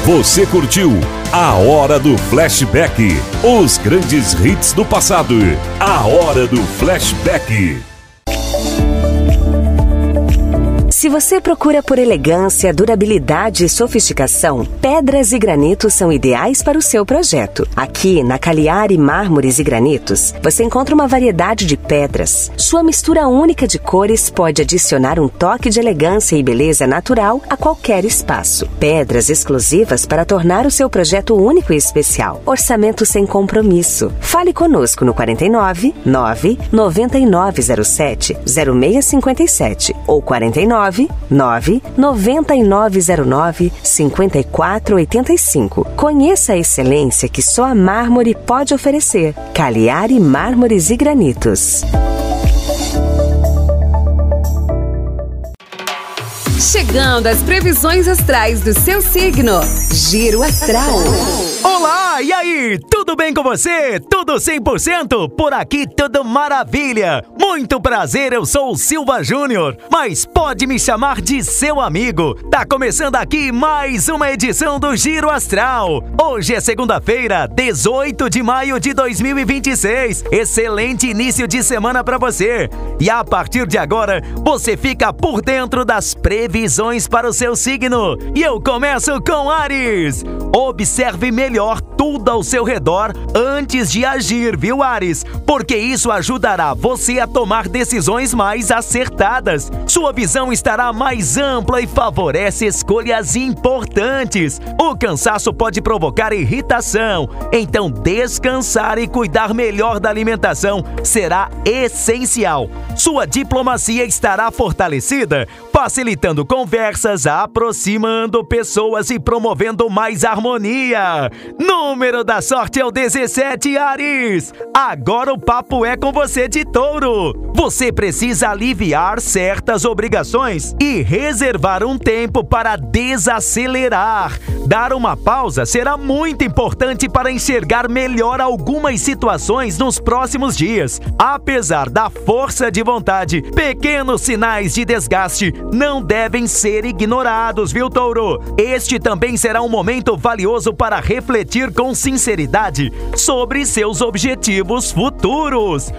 Você curtiu A Hora do Flashback, os grandes hits do passado. A Hora do Flashback. Se você procura por elegância, durabilidade e sofisticação, pedras e granitos são ideais para o seu projeto. Aqui, na Cagliari Mármores e Granitos, você encontra uma variedade de pedras. Sua mistura única de cores pode adicionar um toque de elegância e beleza natural a qualquer espaço. Pedras exclusivas para tornar o seu projeto único e especial. Orçamento sem compromisso. Fale conosco no 49 9 9907 0657 ou 49 9 9909 5485. Conheça a excelência que só a mármore pode oferecer. Cagliari Mármores e Granitos. Chegando às previsões astrais do seu signo. Giro Astral. Olá, e aí? Tudo bem com você? Tudo 100%? Por aqui tudo maravilha. Muito prazer, eu sou o Silva Júnior, mas pode me chamar de seu amigo. Tá começando aqui mais uma edição do Giro Astral. Hoje é segunda-feira, 18 de maio de 2026. Excelente início de semana pra você. E a partir de agora, você fica por dentro das previsões para o seu signo. E eu começo com Áries. Observe melhor tudo ao seu redor antes de agir, viu, Áries? Porque isso ajudará você a tomar decisões mais acertadas. Sua visão estará mais ampla e favorece escolhas importantes. O cansaço pode provocar irritação, então descansar e cuidar melhor da alimentação será essencial. Sua diplomacia estará fortalecida, facilitando conversas, aproximando pessoas e promovendo mais harmonia. Número da sorte é o 17, Áries. Agora o papo é com você de Touro. Você precisa aliviar certas obrigações e reservar um tempo para desacelerar. Dar uma pausa será muito importante para enxergar melhor algumas situações nos próximos dias. Apesar da força de vontade, pequenos sinais de desgaste não devem ser ignorados, viu, Touro? Este também será um momento valioso para refletir com sinceridade sobre seus objetivos futuros.